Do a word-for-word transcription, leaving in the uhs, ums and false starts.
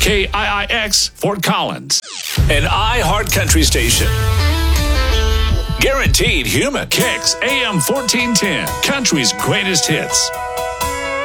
K I I X, Fort Collins. An iHeart Country station. Guaranteed human. Kicks A M fourteen ten, country's greatest hits.